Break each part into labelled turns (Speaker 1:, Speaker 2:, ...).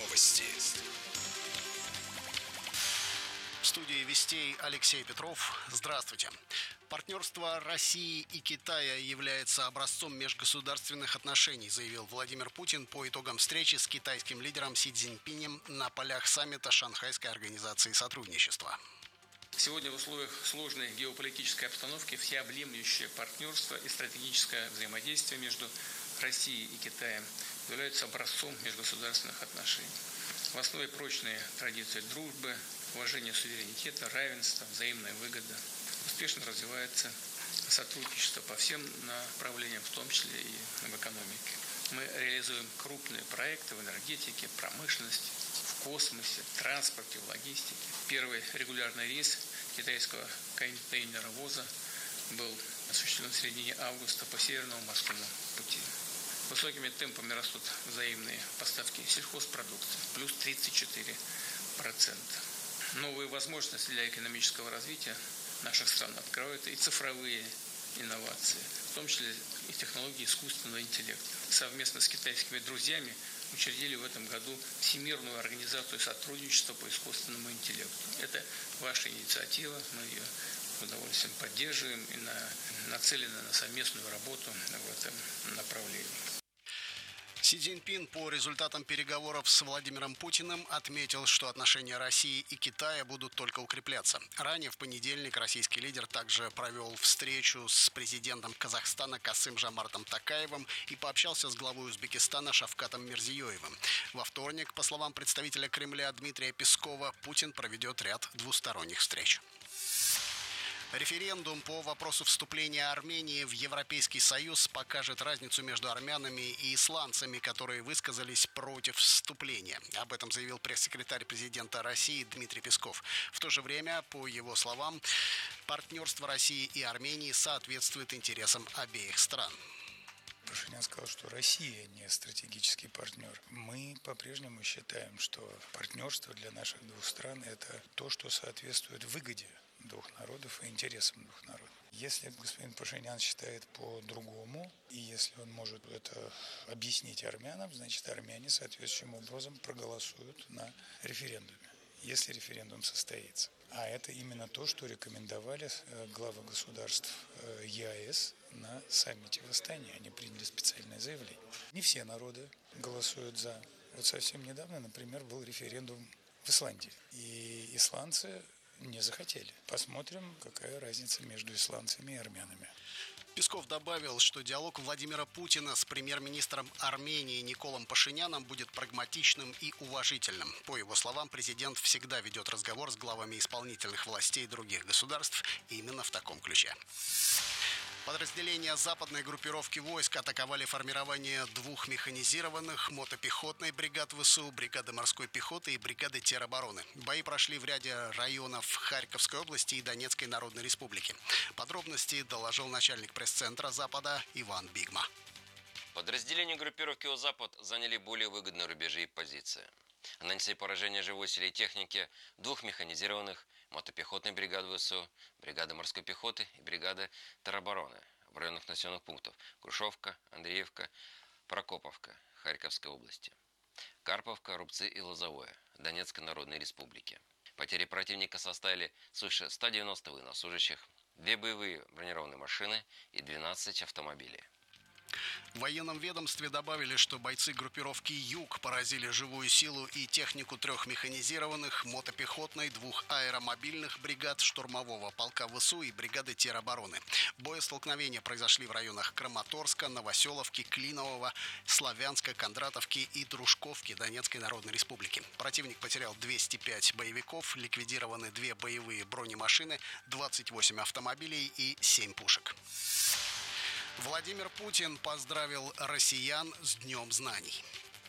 Speaker 1: Новости.
Speaker 2: В студии «Вестей» Алексей Петров. Здравствуйте. Партнерство России и Китая является образцом межгосударственных отношений, заявил Владимир Путин по итогам встречи с китайским лидером Си Цзиньпинем на полях саммита Шанхайской организации сотрудничества.
Speaker 3: Сегодня в условиях сложной геополитической обстановки всеобъемлющее партнерство и стратегическое взаимодействие между Россией и Китаем являются образцом межгосударственных отношений. В основе прочные традиции дружбы, уважение суверенитета, равенства, взаимная выгода. Успешно развивается сотрудничество по всем направлениям, в том числе и в экономике. Мы реализуем крупные проекты в энергетике, промышленности, в космосе, транспорте, в логистике. Первый регулярный рейс китайского контейнеровоза был осуществлен в середине августа по Северному морскому пути. Высокими темпами растут взаимные поставки сельхозпродукции, плюс 34%. Новые возможности для экономического развития наших стран открывают и цифровые инновации, в том числе и технологии искусственного интеллекта. Совместно с китайскими друзьями учредили в этом году Всемирную организацию сотрудничества по искусственному интеллекту. Это ваша инициатива, мы ее с удовольствием поддерживаем и нацелены на совместную работу в этом направлении.
Speaker 2: Си Цзиньпин по результатам переговоров с Владимиром Путиным отметил, что отношения России и Китая будут только укрепляться. Ранее в понедельник российский лидер также провел встречу с президентом Казахстана Касым-Жомартом Токаевым и пообщался с главой Узбекистана Шавкатом Мирзиёевым. Во вторник, по словам представителя Кремля Дмитрия Пескова, Путин проведет ряд двусторонних встреч. Референдум по вопросу вступления Армении в Европейский Союз покажет разницу между армянами и исландцами, которые высказались против вступления. Об этом заявил пресс-секретарь президента России Дмитрий Песков. В то же время, по его словам, партнерство России и Армении соответствует интересам обеих стран.
Speaker 4: Пашинян сказал, что Россия не стратегический партнер. Мы по-прежнему считаем, что партнерство для наших двух стран – это то, что соответствует выгоде двух народов и интересам двух народов. Если господин Пашинян считает по-другому, и если он может это объяснить армянам, значит, армяне соответствующим образом проголосуют на референдуме, если референдум состоится. А это именно то, что рекомендовали главы государств ЕАЭС на саммите в Астане. Они приняли специальное заявление. Не все народы голосуют «за». Вот совсем недавно, например, был референдум в Исландии. И исландцы не захотели. Посмотрим, какая разница между исландцами и армянами.
Speaker 2: Песков добавил, что диалог Владимира Путина с премьер-министром Армении Николом Пашиняном будет прагматичным и уважительным. По его словам, президент всегда ведет разговор с главами исполнительных властей других государств именно в таком ключе. Подразделения западной группировки войск атаковали формирование двух механизированных мотопехотной бригад ВСУ, бригады морской пехоты и бригады теробороны. Бои прошли в ряде районов Харьковской области и Донецкой Народной Республики. Подробности доложил начальник пресс-центра Запада Иван Бигма.
Speaker 5: Подразделения группировки «О-Запад» заняли более выгодные рубежи и позиции. Нанесли поражение живой силе и техники двух механизированных мотопехотной бригады ВСУ, бригады морской пехоты и бригады теробороны в районах населенных пунктов Грушевка, Андреевка, Прокоповка Харьковской области, Карповка, Рубцы и Лозовое Донецкой Народной Республики. Потери противника составили свыше 190 военнослужащих, 2 боевые бронированные машины и 12 автомобилей.
Speaker 2: В военном ведомстве добавили, что бойцы группировки «Юг» поразили живую силу и технику 3 механизированных, мотопехотной, 2 аэромобильных бригад штурмового полка ВСУ и бригады теробороны. Боестолкновения произошли в районах Краматорска, Новоселовки, Клинового, Славянска, Кондратовки и Дружковки Донецкой Народной Республики. Противник потерял 205 боевиков, ликвидированы 2 боевые бронемашины, 28 автомобилей и 7 пушек. Владимир Путин поздравил россиян с Днем знаний.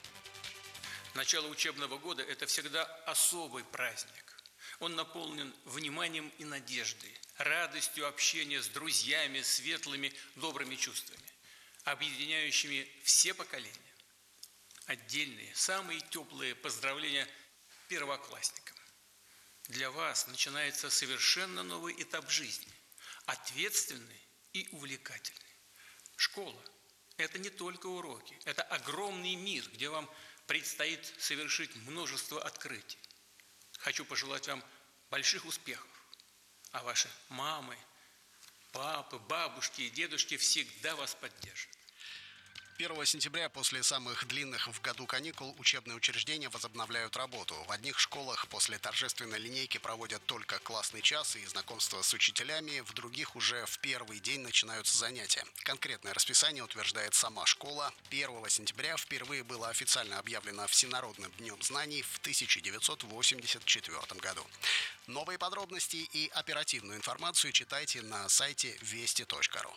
Speaker 3: Начало учебного года – это всегда особый праздник. Он наполнен вниманием и надеждой, радостью общения с друзьями, светлыми, добрыми чувствами, объединяющими все поколения. Отдельные, самые теплые поздравления первоклассникам. Для вас начинается совершенно новый этап жизни, ответственный и увлекательный. Школа – это не только уроки, это огромный мир, где вам предстоит совершить множество открытий. Хочу пожелать вам больших успехов, а ваши мамы, папы, бабушки и дедушки всегда вас поддержат.
Speaker 2: 1 сентября после самых длинных в году каникул учебные учреждения возобновляют работу. В одних школах после торжественной линейки проводят только классный час и знакомство с учителями, в других уже в первый день начинаются занятия. Конкретное расписание утверждает сама школа. 1 сентября впервые было официально объявлено Всенародным днем знаний в 1984 году. Новые подробности и оперативную информацию читайте на сайте вести.ру.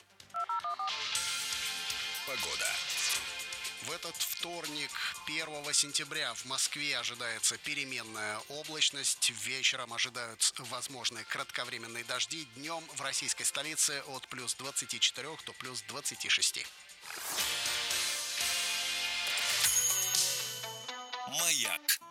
Speaker 2: Погода. В этот вторник, 1 сентября, в Москве ожидается переменная облачность. Вечером ожидают возможные кратковременные дожди. Днем в российской столице от плюс 24 до плюс 26.
Speaker 1: Маяк.